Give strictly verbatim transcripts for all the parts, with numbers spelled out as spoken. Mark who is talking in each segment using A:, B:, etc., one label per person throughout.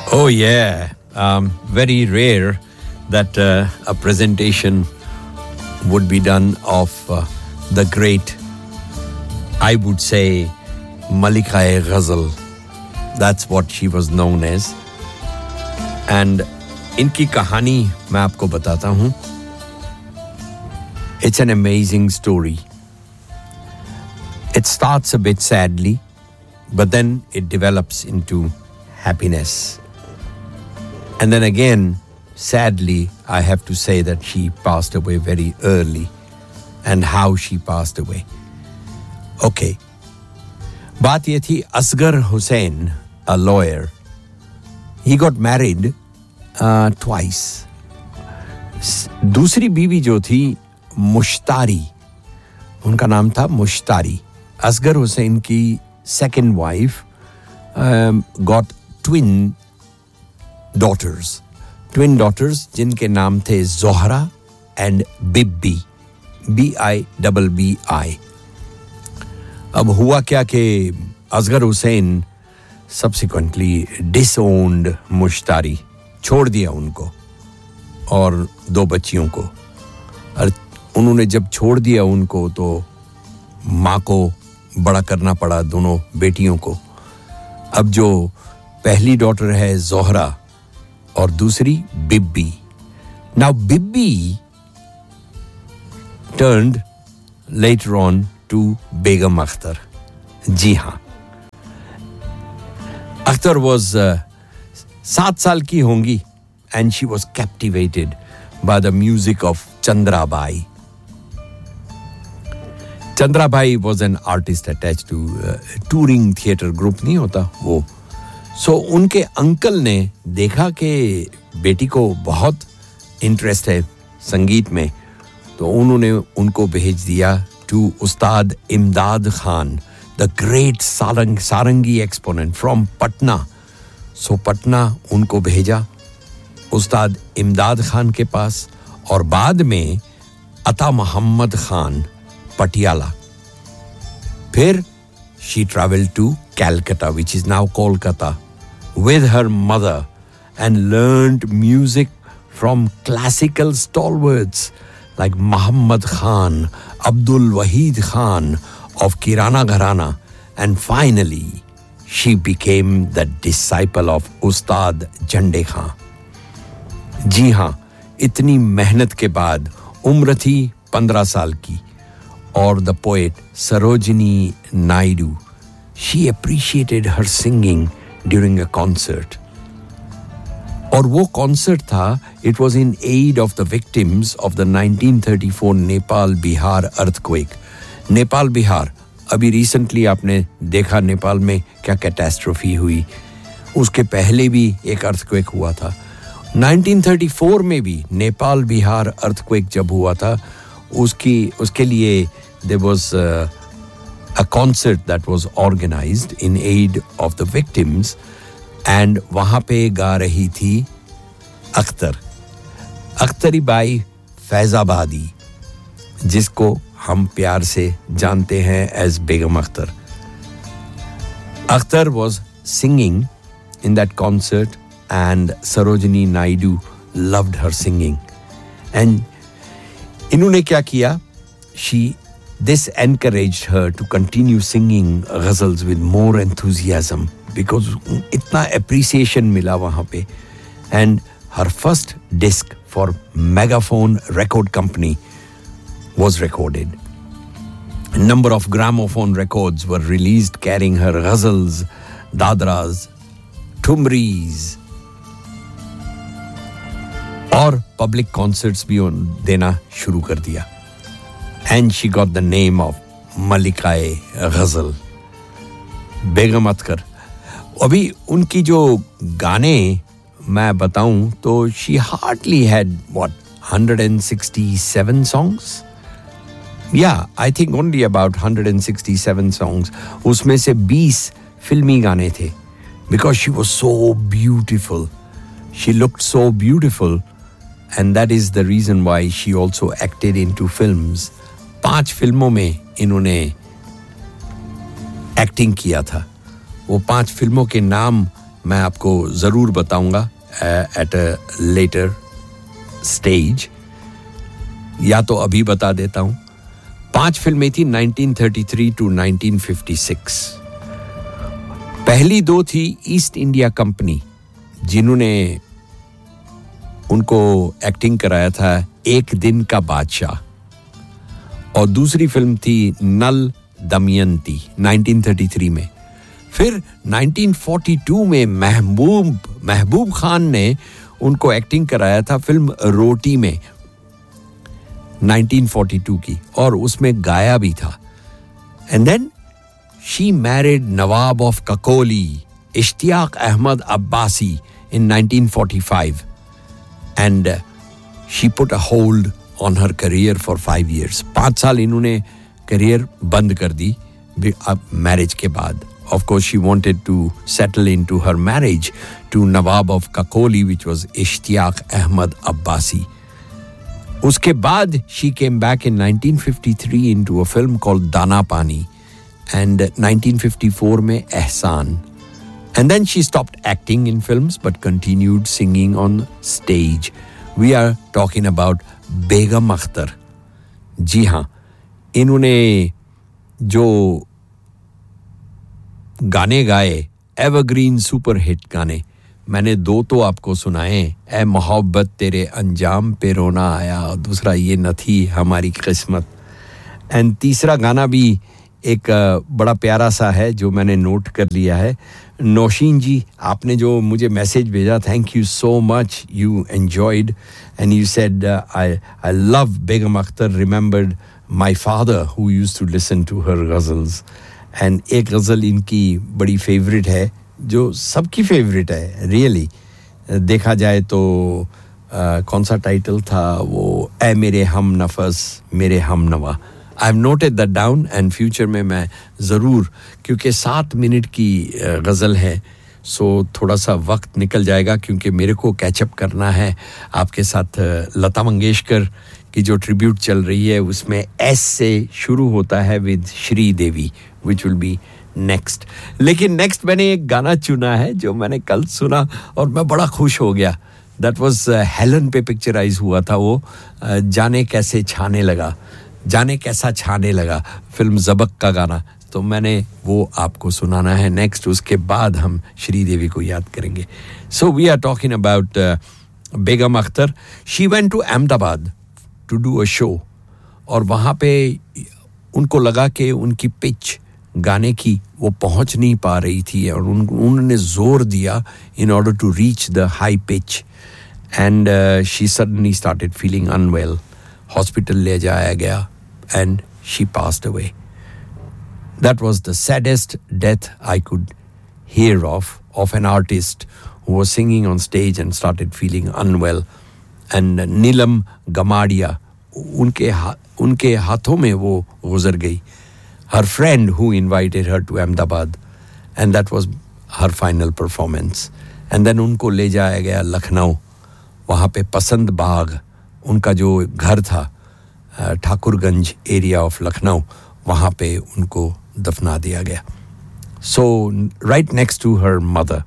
A: Oh yeah, um, very rare that uh, a presentation would be done of uh, the great, I would say, Malika-e-Ghazal. That's what she was known as. And इनकी कहानी मैं आपको बताता हूँ. It's an amazing story. It starts a bit sadly, but then it develops into happiness. And then again, sadly, I have to say that she passed away very early, and how she passed away. Okay. बात ये थी Asghar Hussain, a lawyer. He got married uh, twice. दूसरी बीवी जो थी मुश्तारी, उनका नाम था मुश्तारी. Asghar Hussain की second wife um, got twin daughters. Twin daughters जिनके नाम थे Zohra and Bibbi. B I B B I. अब हुआ क्या कि Asghar Hussain subsequently disowned मुश्तारी, छोड़ दिया उनको और दो बच्चियों को. और उन्होंने जब छोड़ दिया उनको तो माँ को बड़ा करना पड़ा दोनों बेटियों को. अब जो पहली डॉटर है जोहरा और दूसरी बिब्बी. Now Bibbi turned later on to Begum Akhtar. जी हाँ. Akhtar was uh, सात साल की होंगी and she was captivated by the music of Chandra Bai. Chandra Bai was an artist attached to uh, touring theatre group नहीं होता वो. So उनके uncle ने देखा कि बेटी को बहुत इंटरेस्ट है संगीत में, तो उन्होंने उनको भेज दिया to उस्ताद इमदाद Khan, the great sarang sarangi exponent from Patna. So Patna उनको भेजा उस्ताद इमदाद खान के पास, और बाद में अता मोहम्मद खान पटियाला. फिर she traveled to Calcutta, which is now Kolkata, with her mother and learned music from classical stalwarts like Muhammad Khan, Abdul Wahid Khan of Kirana Gharana, and finally she became the disciple of Ustad Jande Khan. जी हाँ, इतनी मेहनत के बाद उम्र थी पंद्रह साल की, और the poet Sarojini Naidu, she appreciated her singing during a concert. और वो concert था, it was in aid of the victims of the nineteen thirty-four Nepal Bihar earthquake. Nepal Bihar, अभी रिसेंटली आपने देखा नेपाल में क्या कैटास्ट्रोफी हुई. उसके पहले भी एक अर्थक्वेक हुआ था. nineteen thirty-four में भी नेपाल बिहार अर्थक्वेक जब हुआ था, उसकी उसके लिए there was uh, a concert that was organized in aid of the victims, and वहाँ पे गा रही थी अख्तर, अख्तरी बाई फैजाबादी, जिसको हम प्यार से जानते हैं as Begum Akhtar. Akhtar was singing in that concert, and Sarojini Naidu loved her singing. And इन्होंने क्या किया? She this encouraged her to continue singing ghazals with more enthusiasm because इतना appreciation मिला वहाँ पे. And her first disc for Megaphone Record Company was recorded. A number of gramophone records were released carrying her ghazals, dadras, ठुमरीज, और public concerts भी देना शुरू कर दिया. And she got the name of Malika-e-Ghazal. बेगम अख्तर. अभी उनकी जो गाने मैं बताऊं तो she hardly had what one hundred sixty-seven songs. Yeah, I think only about one hundred sixty-seven songs. उसमें से बीस फिल्मी गाने थे. Because she was so beautiful. She looked so beautiful, and that is the reason why she also acted into films. पांच फिल्मों में इन्होंने एक्टिंग किया था. वो पांच फिल्मों के नाम मैं आपको ज़रूर बताऊंगा एट अ लेटर स्टेज, या तो अभी बता देता हूं. पांच फिल्में थी nineteen thirty three to nineteen fifty six. पहली दो थी ईस्ट इंडिया कंपनी, जिन्होंने उनको एक्टिंग कराया था एक दिन का बादशाह, और दूसरी फिल्म थी नल दमयंती नाइनटीन थर्टी थ्री में. फिर नाइनटीन फोर्टी टू में महबूब महबूब खान ने उनको एक्टिंग कराया था फिल्म रोटी में नाइनटीन फोर्टी टू की, और उसमें गाया भी था. And then she married Nawab of Kakoli Ishtiyaq Ahmad Abbasi in nineteen forty five, and she put a hold on her career for five years. पांच साल इन्होंने करियर बंद कर दी अब मैरिज के बाद. Of course, she wanted to settle into her marriage to Nawab of Kakoli, which was Ishtiaq Ahmad Abbasi. उसके बाद she came back in nineteen fifty-three into a film called Dana Pani, and nineteen fifty-four में Ehsan. And then she stopped acting in films but continued singing on stage. We are talking about Begum Akhtar. जी हाँ, इन्होंने जो गाने गाए, evergreen super hit गाने, मैंने दो तो आपको सुनाए, ए मोहब्बत तेरे अंजाम पे रोना आया, और दूसरा ये न थी हमारी किस्मत. एंड तीसरा गाना भी एक बड़ा प्यारा सा है जो मैंने नोट कर लिया है. नौशीन जी, आपने जो मुझे मैसेज भेजा, thank you so much, you enjoyed and you said I I love Begum Akhtar remembered my father who used to listen to her ghazals. And एक गज़ल इनकी बड़ी फेवरेट है, जो सबकी फेवरेट है रियली. देखा जाए तो आ, कौन सा टाइटल था वो, ए मेरे हम नफस मेरे हम नवा. I have noted that down and future में मैं ज़रूर, क्योंकि सात मिनट की गज़ल है, सो थोड़ा सा वक्त निकल जाएगा, क्योंकि मेरे को कैचअप करना है आपके साथ. लता मंगेशकर की जो ट्रिब्यूट चल रही है उसमें एस से शुरू होता है with Shri Devi, which will be next. लेकिन नेक्स्ट मैंने एक गाना चुना है जो मैंने कल सुना और मैं बड़ा खुश हो गया. That was हेलन uh, पे पिक्चराइज हुआ था वो, uh, जाने कैसे छाने लगा, जाने कैसा छाने लगा, फिल्म ज़बक का गाना. तो मैंने वो आपको सुनाना है नेक्स्ट, उसके बाद हम श्रीदेवी को याद करेंगे. So we are talking about uh, Begum Akhtar. She went to Ahmedabad to do a show, और वहाँ पे उनको लगा कि उनकी पिच गाने की वो पहुंच नहीं पा रही थी, और उन, उन्होंने जोर दिया in order to reach the high pitch, and uh, she suddenly started feeling unwell. Hospital ले जाया गया and she passed away. That was the saddest death I could hear of of an artist who was singing on stage and started feeling unwell. And Neelam Gamadia, उनके हा, उनके हाथों में वो गुजर गई. Her friend who invited her to Ahmedabad, and that was her final performance. And then उनको ले जाया गया लखनऊ, वहाँ पे पसंद बाग उनका जो घर था, ठाकुरगंज एरिया ऑफ लखनऊ, वहाँ पे उनको दफना दिया गया. So right next to her mother.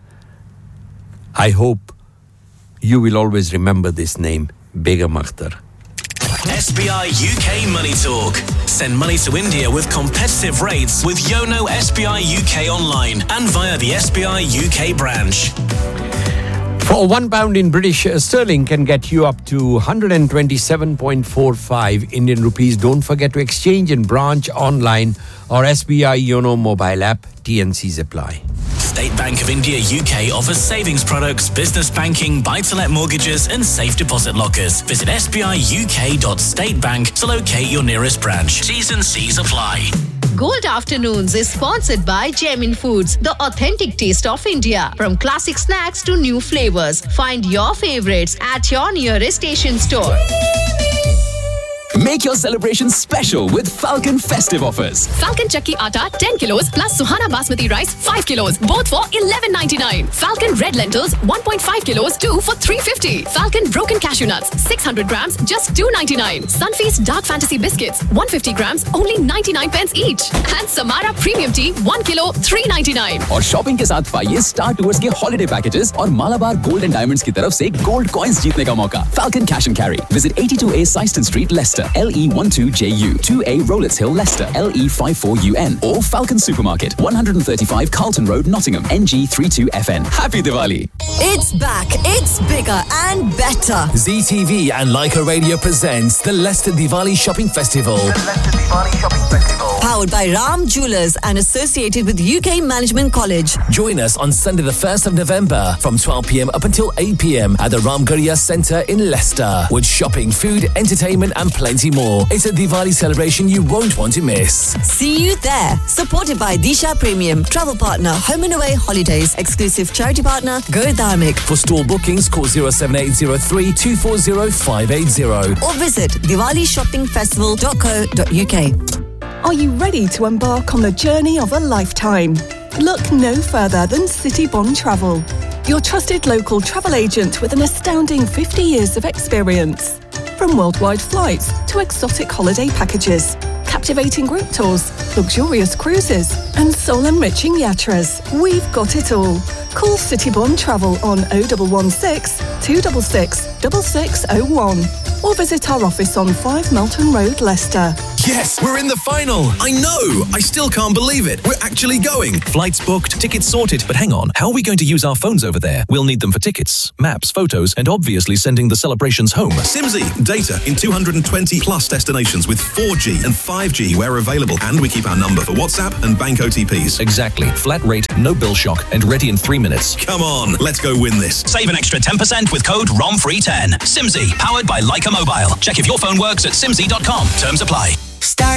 A: I hope you will always remember this name, Begum Akhtar.
B: S B I U K Money Talk. Send money to India with competitive rates with Yono S B I U K online and via the S B I U K branch.
A: For one pound in British sterling can get you up to one hundred twenty-seven point four five Indian rupees. Don't forget to exchange in branch, online or S B I Yono mobile app. T N Cs apply.
B: State Bank of India U K offers savings products, business banking, buy-to-let mortgages and safe deposit lockers. Visit s b i u k dot state bank to locate your nearest branch. T's and C's apply.
C: Gold Afternoons is sponsored by Gemin Foods, the authentic taste of India. From classic snacks to new flavors, find your favorites at your nearest station store.
D: Make your celebration special with Falcon festive offers.
E: Falcon Chakki Atta ten kilos plus Suhana Basmati rice five kilos, both for eleven ninety-nine. Falcon red lentils one point five kilos, two for three fifty. Falcon broken cashew nuts six hundred grams, just two ninety-nine. Sunfeast Dark Fantasy biscuits one hundred fifty grams, only ninety-nine pence each. And Samara Premium tea one kilo, three ninety-nine.
D: और shopping के साथ पाइए star tours के holiday packages और Malabar gold and diamonds की तरफ से gold coins जीतने का मौका. Falcon Cash and Carry. Visit eighty-two A Syston Street, Leicester, L E twelve J U, two A Rowletts Hill, Leicester, L E fifty-four U N, or Falcon Supermarket, one thirty-five Carlton Road, Nottingham, N G thirty-two F N. Happy Diwali!
F: It's back, it's bigger and better.
G: Z T V and Leica Radio presents the Leicester Diwali Shopping Festival.
H: The Leicester Diwali Shopping Festival.
F: Powered by Ram Jewellers and associated with U K Management College.
G: Join us on Sunday the first of November from twelve p m up until eight p m at the Ramgarhia Centre in Leicester with shopping, food, entertainment and plenty more. It's a Diwali celebration you won't want to miss.
F: See you there. Supported by Disha Premium, travel partner Home and Away Holidays, exclusive charity partner Gurdharmic.
G: For store bookings, call zero seven eight zero three two four zero five eight zero
F: or visit diwali shopping festival dot co dot U K.
I: Are you ready to embark on the journey of a lifetime? Look no further than City Bond Travel, your trusted local travel agent with an astounding fifty years of experience. From worldwide flights to exotic holiday packages, captivating group tours, luxurious cruises and soul-enriching yatras, we've got it all. Call City Bond Travel on oh one one six, two six six, six six oh one or visit our office on five Melton Road, Leicester.
J: Yes, we're in the final. I know. I still can't believe it. We're actually going. Flights booked, tickets sorted. But hang on, how are we going to use our phones over there? We'll need them for tickets, maps, photos, and obviously sending the celebrations home. Simsy, data in two hundred twenty plus destinations with four G and five G where available. And we keep our number for WhatsApp and bank O T Ps. Exactly. Flat rate, no bill shock, and ready in three minutes. Come on, let's go win this.
B: Save an extra ten percent with code R O M free ten. Simsy, powered by Leica Mobile. Check if your phone works at simsy dot com. Terms apply.